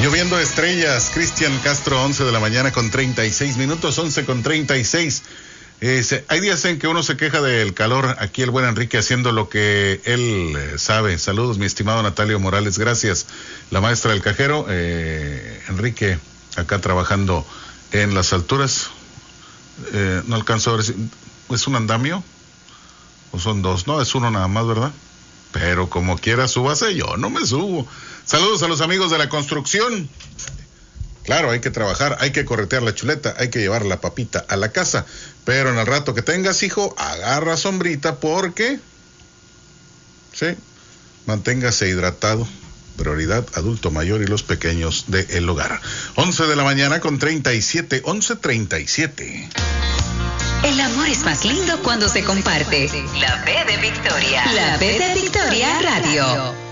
Lloviendo estrellas, Cristian Castro, 11 de la mañana con 36 minutos, 11 con 36. Hay días en que uno se queja del calor. Aquí el buen Enrique haciendo lo que él sabe. Saludos, mi estimado Natalio Morales, gracias. La maestra del cajero, Enrique, acá trabajando en las alturas. No alcanzo a ver si es un andamio o son dos. No, es uno nada más, ¿verdad? Pero como quiera, súbase, yo no me subo. Saludos a los amigos de la construcción. Claro, hay que trabajar, hay que corretear la chuleta, hay que llevar la papita a la casa. Pero en el rato que tengas, hijo, agarra sombrita porque... Sí, manténgase hidratado. Prioridad, adulto mayor y los pequeños del hogar. 11 de la mañana con 37, 11:37. El amor es más lindo cuando se comparte. La B de Victoria. La B de Victoria Radio.